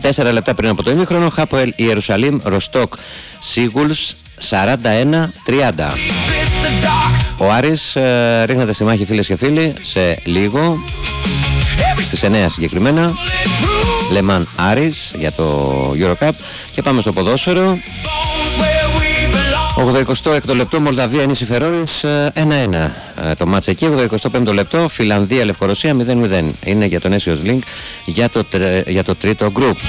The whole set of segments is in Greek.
4 λεπτά πριν από το ημίχρονο, Χάποελ Ιερουσαλήμ Ροστόκ Σίγουλς 41-30. Ο Άρης ρίχνεται στη μάχη, φίλες και φίλοι, σε λίγο, στις 9 συγκεκριμένα. Λεμάν Άρης για το Eurocup. Και πάμε στο ποδόσφαιρο. 86ο λεπτό, Μολδαβία Νήσι Φερόης 1-1 το μάτς εκεί. 85ο λεπτό, Φιλανδία Λευκορωσία 0-0. Είναι για τον Aesios Link για το τρίτο γκρουπ.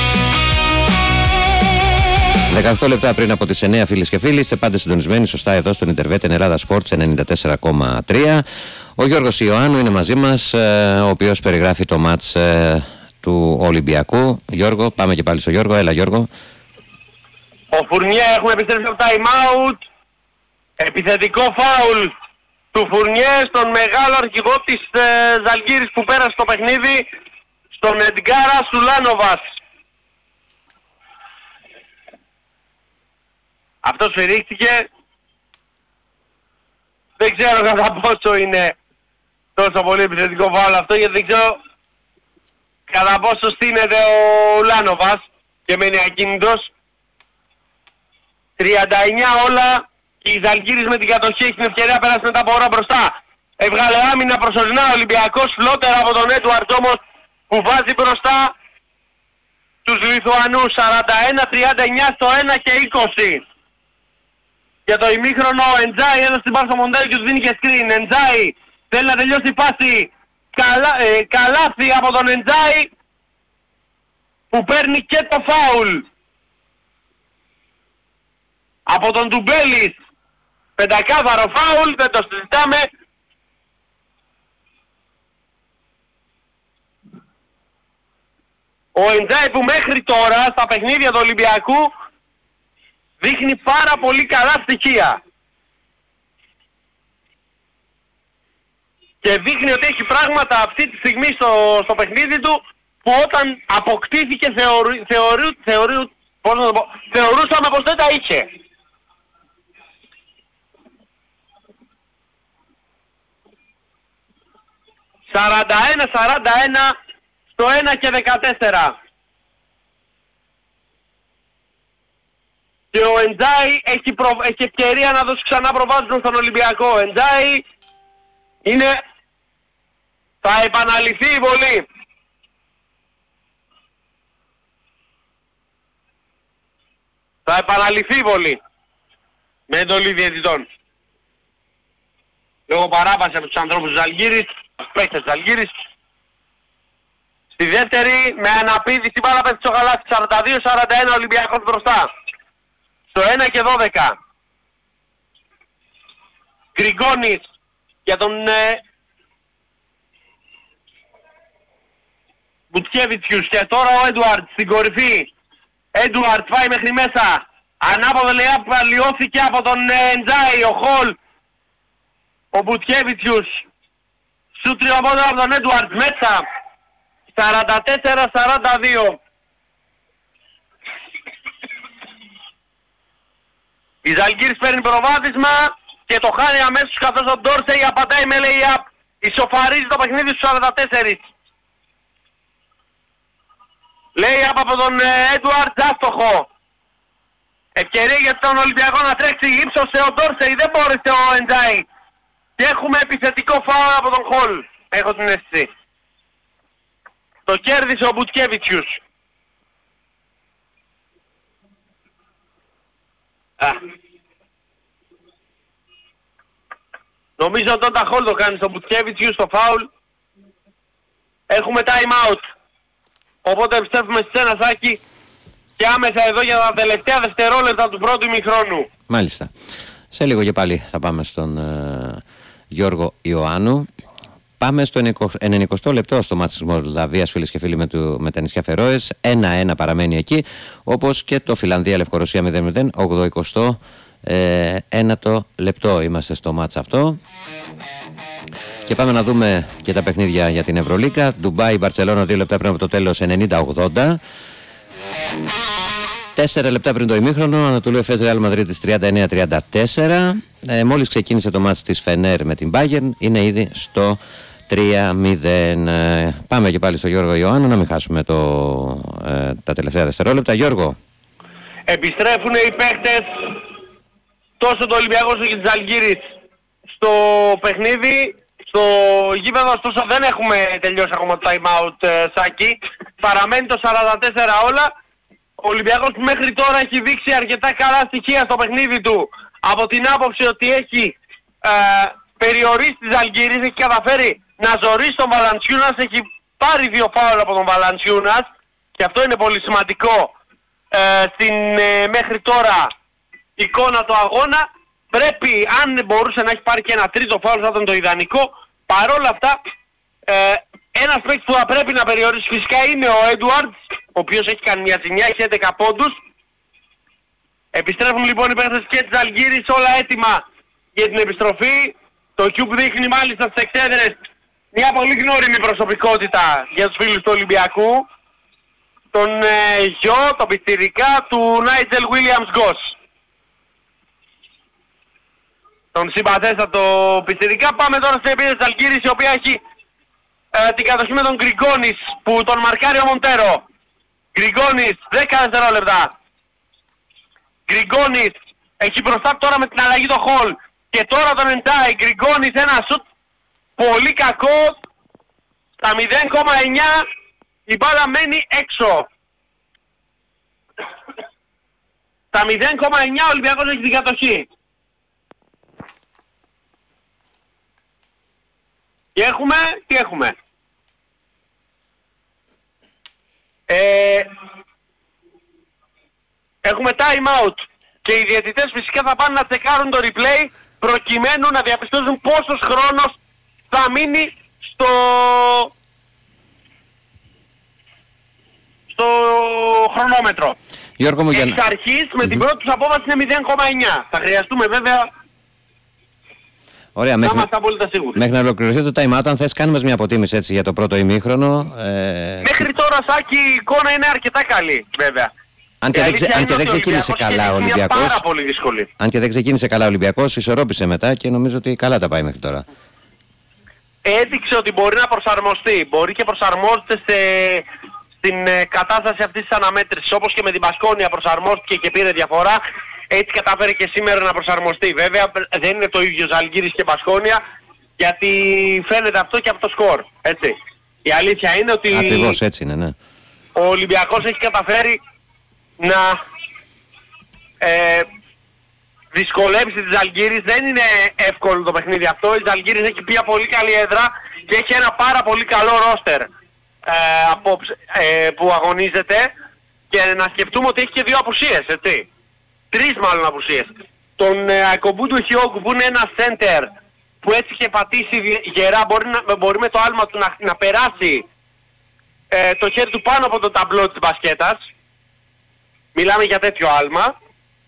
18 λεπτά πριν από τις 9, φίλες και φίλοι, είστε πάντα συντονισμένοι σωστά εδώ στον Ιντερβέτεν Ελλάδα Sports 94,3. Ο Γιώργος Ιωάννου είναι μαζί μας, ο οποίος περιγράφει το μάτς του Ολυμπιακού. Γιώργο, πάμε και πάλι στο Γιώργο. Έλα Γιώργο. Ο Φουρνιέ, έχουμε επιστρέψει από time out. Επιθετικό φάουλ του Φουρνιέ στον μεγάλο αρχηγό της Ζαλγκίρης που πέρασε το παιχνίδι, στον Εντγκάρα Σουλάνοβας. Αυτό σφυρίχτηκε. Δεν ξέρω κατά πόσο είναι τόσο πολύ επιθετικό φάουλ αυτό, γιατί δεν ξέρω κατά πόσο στείνεται ο Ουλάνοβας και μένει ακίνητος. 39 όλα και η Ζαλγκίρης με την κατοχή έχει την ευκαιρία, πέρασε μετά από ώρα μπροστά. Έβγαλε άμυνα προσωρινά ο Ολυμπιακός, φλότερα από τον Έντουαρτ όμως, που βάζει μπροστά τους Λιθουανούς 41-39 στο 1 και 20. Για το ημίχρονο ο Εντζάι έδωσε την πάσα στο Μοντέλ και τους δίνει και screen. Εντζάι θέλει να τελειώσει η φάση. Καλάθι από τον Εντζάι που παίρνει και το φάουλ από τον Ντουμπέλης. Πεντακάθαρο φάουλ, δεν το συζητάμε. Ο Εντζάι που μέχρι τώρα στα παιχνίδια του Ολυμπιακού δείχνει πάρα πολύ καλά στοιχεία. Και δείχνει ότι έχει πράγματα αυτή τη στιγμή στο παιχνίδι του που όταν αποκτήθηκε θεωρούσαμε πως δεν τα είχε. «41-41 στο 1 και 14». Και ο Εντζάι έχει ευκαιρία να δώσει ξανά προβάδισμα στον Ολυμπιακό. Ο Εντζάι θα επαναληφθεί η βολή. Θα επαναληφθεί η βολή με εντολή διαιτητών. Λόγω παράβαση από τους ανθρώπους της Ζαλγκίρης, τους παίκτες της Ζαλγκίρης. Στη δεύτερη με αναπήδηση μπάλα πέφτει στο γαλάτι, 42-41 Ολυμπιακός μπροστά. Στο 1 και 12. Γκριγκόνης για τον Μπουτκέβιτσιους και τώρα ο Έντουαρτ στην κορυφή. Έντουαρτ πάει μέχρι μέσα. Ανάποδο λεάπ αλλοιώθηκε από τον Εντζάι, ο Χολ. Ο Μπουτκέβιτσιους. Σου τριωμόνα από τον Έντουαρτ μέσα. 44-42. Η Ζαλγκίρης παίρνει προβάδισμα και το χάνει αμέσως καθώς ο Ντόρσεϊ απαντάει με lay-up. Ισοφαρίζει το παιχνίδι στους 44. Lay-up από τον Έντουαρτ, άστοχο. Ευκαιρία για τον Ολυμπιακό να τρέξει, ύψωσε ο Ντόρσεϊ, δεν μπόρεσε ο Εντζάι. Και έχουμε επιθετικό φάουλ από τον Χολ, έχω την αίσθηση. Το κέρδισε ο Μπουτκέβιτσιους. Νομίζω ότι όταν Χολ το κάνει στο Μπουτκέβιτσιους στο φάουλ. Έχουμε time out. Οπότε επιστρέφουμε σε ένα Σάκη και άμεσα εδώ για τα τελευταία δευτερόλεπτα του πρώτου ημιχρόνου. Μάλιστα. Σε λίγο και πάλι θα πάμε στον Γιώργο Ιωάννου. Πάμε στο 90 λεπτό στο μάτς της Μολδαβίας, φίλες και φίλοι, με τα νησιά Φερόες. 1-1 παραμένει εκεί, όπως και το Φιλανδία Λευκορωσία 0-0, 89ο 1ο λεπτό είμαστε στο μάτς αυτό. Και πάμε να δούμε και τα παιχνίδια για την Ευρωλίκα. Ντουμπάι, Μπαρτσελώνα 2 λεπτά πριν από το τέλος, 90-80. 4 λεπτά πριν το ημίχρονο, Ανατολού Εφές Ρεάλ Μαδρίτης 39-34. Μόλις ξεκίνησε το μάτς της Φενέρ με την Bayern, είναι ήδη στο 3-0. Πάμε και πάλι στο Γιώργο Ιωάννου να μην χάσουμε τα τελευταία δευτερόλεπτα. Γιώργο. Επιστρέφουν οι παίκτες τόσο το Ολυμπιακό όσο και της Ζαλγκίρης στο παιχνίδι. Στο γήπεδο ωστόσο δεν έχουμε τελειώσει ακόμα το time out, Σάκη. Παραμένει το 44 όλα. Ο Ολυμπιακός μέχρι τώρα έχει δείξει αρκετά καλά στοιχεία στο παιχνίδι του. Από την άποψη ότι έχει περιορίσει τη Ζαλγκίρης, έχει καταφέρει να ζωρίσει τον Βαλαντσιούνας, έχει πάρει 2 φάουλ από τον Βαλαντσιούνας και αυτό είναι πολύ σημαντικό στην μέχρι τώρα εικόνα του αγώνα. Πρέπει, αν μπορούσε να έχει πάρει και ένα τρίτο φάουλ θα ήταν το ιδανικό. Παρόλα αυτά, ένας παίκτης που θα πρέπει να περιορίσει φυσικά είναι ο Έντουαρντς, ο οποίος έχει κάνει μια ζημιά, έχει 11 πόντους. Επιστρέφουν λοιπόν οι παίκτες και της Ζαλγκίρης, όλα έτοιμα για την επιστροφή. Το Κιούμπ δείχνει μάλιστα στις εξέδρες μια πολύ γνώριμη προσωπικότητα για τους φίλους του Ολυμπιακού. Τον γιο, τον πιτσιρικά του Νάιτζελ Βίλιαμς Γκος. Τον συμπαθέστατο πιτσιρικά. Πάμε τώρα στην επίθεση της Ζαλγκίρης, η οποία έχει την κατοχή με τον Γκριγκόνης που τον μαρκάρει ο Μοντέρο. Γκριγκόνης, 10 δευτερόλεπτα. Γκριγκόνης έχει μπροστά τώρα με την αλλαγή το Χολ. Και τώρα τον εντάει. Γκριγκόνης, ένα σουτ πολύ κακό. Στα 0,9 η μπάλα μένει έξω. Στα 0,9 ο Ολυμπιακός έχει την κατοχή. Και τι έχουμε. Έχουμε time out. Και οι διαιτητές φυσικά θα πάνε να τσεκάρουν το replay προκειμένου να διαπιστώσουν πόσος χρόνος θα μείνει στο χρονόμετρο. Γιώργο μου, εξ αρχής με την πρώτη τους απόβαση είναι 0,9. Θα χρειαστούμε βέβαια. Ωραία, μέχρι να ολοκληρωθεί το time out, αν θες κάνουμε μια αποτίμηση έτσι για το πρώτο ημίχρονο. Μέχρι τώρα, Σάκη, η εικόνα είναι αρκετά καλή βέβαια. Αν και δεν ξεκίνησε καλά ο Ολυμπιακός. Πάρα πολύ δύσκολη. Αν και δεν ξεκίνησε καλά ο Ολυμπιακός, ισορρόπησε μετά και νομίζω ότι καλά τα πάει μέχρι τώρα. Έδειξε ότι μπορεί να προσαρμοστεί. Μπορεί και προσαρμόζεται στην κατάσταση αυτής της αναμέτρησης. Όπως και με την Μπασκόνια προσαρμόστηκε και πήρε διαφορά. Έτσι κατάφερε και σήμερα να προσαρμοστεί. Βέβαια δεν είναι το ίδιο Ζαλγκίρης και Μπασκόνια, γιατί φαίνεται αυτό και από το σκορ. Έτσι. Η αλήθεια είναι ότι ακριβώς έτσι είναι, ναι. Ο Ολυμπιακός έχει καταφέρει να δυσκολέψει τη Ζαλγκίρης. Δεν είναι εύκολο το παιχνίδι αυτό. Η Ζαλγκίρης έχει μια πολύ καλή έδρα και έχει ένα πάρα πολύ καλό ρόστερ που αγωνίζεται. Και να σκεφτούμε ότι έχει και 2 απουσίες, έτσι. 3 μάλλον απουσίες. Τον Ακομπούντου Χιόγκου που είναι ένα center που έτσι είχε πατήσει γερά, μπορεί με το άλμα του να περάσει το χέρι του πάνω από το ταμπλό της μπασκέτας. Μιλάμε για τέτοιο άλμα.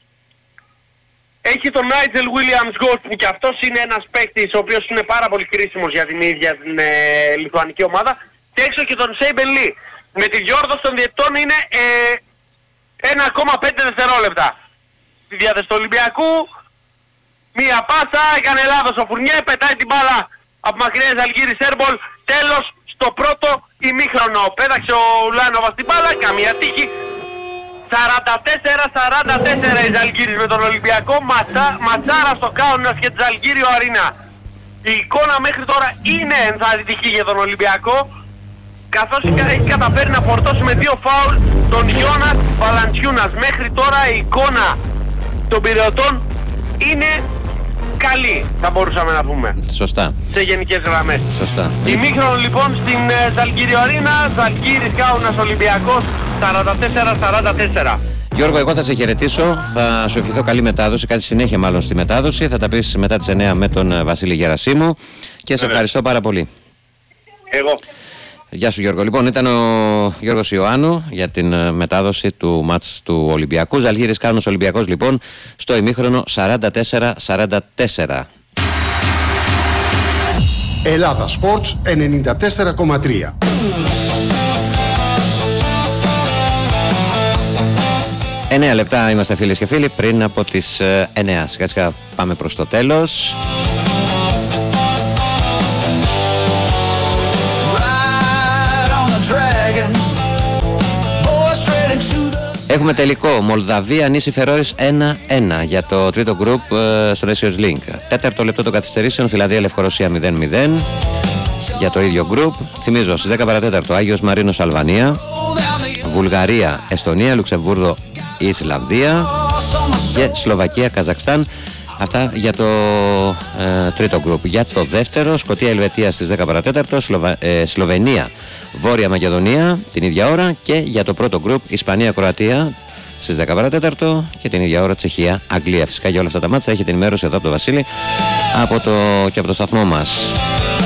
Έχει τον Νάιτζελ Βίλιαμς Γκος που και αυτός είναι ένας παίκτης ο οποίος είναι πάρα πολύ κρίσιμος για την ίδια την λιθουανική ομάδα. Και έξω και τον Σέιμπεν Λι. Με τη διόρθωση των διαιτητών είναι 1,5 δευτερόλεπτα. Στη διάθεση του Ολυμπιακού, μία πάσα, έκανε λάθος ο Φουρνιέ, πετάει την μπάλα από μακριά η Ζαλγκίρης airball. Τέλος στο πρώτο ημίχρονο. Πέταξε ο Ουλάνοβας την μπάλα, καμία τύχη. 44-44 η Ζαλγκίρης με τον Ολυμπιακό. Ματσάρα στο Κάουνας και τη Ζαλγκίριο Αρίνα. Η εικόνα μέχρι τώρα είναι ενθαρρυντική για τον Ολυμπιακό, καθώς έχει καταφέρει να φορτώσει με 2 φάουλ τον Γιώνας Βαλαντσιούνας. Μέχρι τώρα η εικόνα των πυρεωτών είναι καλή, θα μπορούσαμε να πούμε. Σωστά. Σε γενικές γραμμές. Σωστά. Ημίχρονο λοιπόν στην Ζαλγκίριο Αρίνα, Ζαλγκίρης Κάουνας Ολυμπιακός 44-44. Γιώργο, εγώ θα σε χαιρετήσω, θα σου ευχηθώ καλή μετάδοση, κάτι συνέχεια μάλλον στη μετάδοση, θα τα πεις μετά τις 9 με τον Βασίλη Γερασίμου και σε ευχαριστώ πάρα πολύ. Εγώ. Γεια σου Γιώργο. Λοιπόν, ήταν ο Γιώργος Ιωάννου για την μετάδοση του μάτς του Ολυμπιακού. Ζαλγκίρης Κάουνας Ολυμπιακός λοιπόν στο ημίχρονο 44-44. Ελλάδα Sports 94,3. 9 λεπτά είμαστε φίλες και φίλοι πριν από τις 9. Σιγά σιγά πάμε προς το τέλος. Έχουμε τελικό Μολδαβία νήσι Φερόες 1-1 για το τρίτο γκρουπ στο Nations League. Τέταρτο λεπτό των καθυστερήσεων Φιλανδία Λευκορωσία 0-0 για το ίδιο γκρουπ. Θυμίζω στις 10 παρατέταρτο Άγιος Μαρίνος Αλβανία, Βουλγαρία Εστονία, Λουξεμβούργο Ισλανδία και Σλοβακία Καζακστάν. Αυτά για το τρίτο γκρουπ. Για το δεύτερο, Σκωτία Ελβετία στις 10 παρατέταρτο, Σλοβενία Βόρεια Μακεδονία την ίδια ώρα, και για το πρώτο γκρουπ Ισπανία Κροατία στις 10 παρατέταρτο και την ίδια ώρα Τσεχία Αγγλία. Φυσικά για όλα αυτά τα μάτσα έχετε ενημέρωση εδώ από τον Βασίλη και από το σταθμό μας.